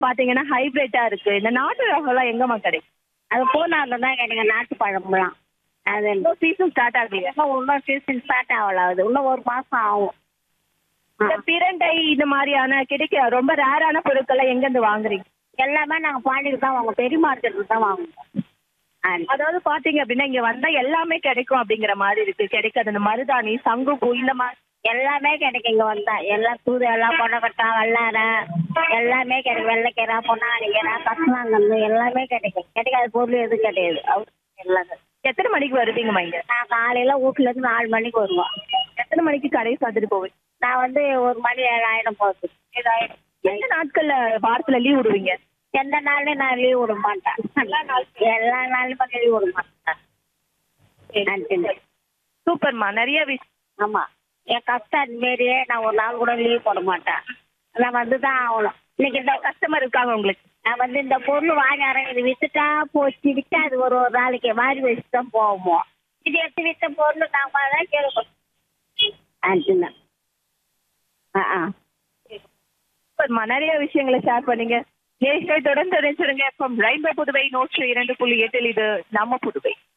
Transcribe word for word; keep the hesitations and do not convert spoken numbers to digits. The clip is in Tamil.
பாத்தீங்கன்னா ஹைபிரிட்டா இருக்கு. இந்த நாட்டு ரகம்லாம் எங்கம்மா கிடைக்கும்? அது பூனார்ல தான் கிடைக்கும் நாட்டு பழம்லாம். அது இன்னும் சீசன் ஸ்டார்ட் ஆகலையா? இன்னும் இன்னும் சீசன் ஸ்டார்ட் ஆகல. அது இன்னும் ஒரு மாசம் ஆகும். இந்த பிரண்டை இந்த மாதிரியான கிடைக்க ரொம்ப ரேரான பொருட்களை எங்க இருந்து வாங்குறீங்க? எல்லாமே நாங்க பாண்டிக்கு தான் வாங்குவோம். பெரிய மார்க்கெட்ல தான் வாங்குவோம். ஆ. அதாவது பாத்தீங்க அப்படின்னா இங்க வந்தா எல்லாமே கிடைக்கும் அப்படிங்கிற மாதிரி இருக்கு. கிடைக்காது இந்த மருதாணி, சங்குப்பூ இந்த மாதிரி எல்லாமே கிடைக்கும் இங்க வந்தா. எல்லாம் தூது எல்லாம் கொண்டக்கட்டா வெள்ளாரை எல்லாமே கிடைக்கும். வெள்ளைக்கீரை பொன்னாங்கண்ணி கசனாங்கண்ணு எல்லாமே கிடைக்கும். கிடைக்காத பொருள் எதுவும் கிடையாது. அவ்வளோ எல்லாமே. எத்தனை மணிக்கு வருவீங்கம்மா இங்க? நான் காலையில வீட்டுல இருந்து நாலு மணிக்கு வருவோம். எத்தனை மணிக்கு கடை சாத்திட்டு போவீங்க? நான் வந்து ஒரு மணி ஏழாயிரம் போகுது. ஏழாயிரம். எந்த நாட்கள்ல வாரத்துல லீவ் விடுவீங்க? எந்த நாள்லயும் நான் லீவ் விட மாட்டேன். எல்லா நாள் எல்லா நாளுமே லீவ் விட மாட்டேன். நன்றி. சூப்பர்மா, நிறைய விஷயம். ஆமா, என் கஷ்டம் அது மாரியே நான் ஒரு நாள் கூட லீவ் போட மாட்டேன். நான் வந்து தான் ஆகணும். இன்னைக்கு இந்த கஸ்டமர் இருக்காங்க உங்களுக்கு? நான் வந்து இந்த பொருள் வாங்கிறேன். இது வித்துட்டா போச்சு, வித்தா அது ஒரு ஒரு நாளைக்கு மாதிரி வச்சு தான் போவோம். இது எடுத்து வித்த பொருள் நாம தான் கேட்கணும். நன்றிண்ணா. ஆ ஆ சூப்பர்மா, நிறைய விஷயங்களை ஷேர் பண்ணீங்க. நேர்களை தொடர்ந்து நினைச்சிருங்க. எஃப்எம் ரெயின்போ புதுவை நூற்றி இரண்டு புள்ளி எட்டில் இது நம்ம புதுவை.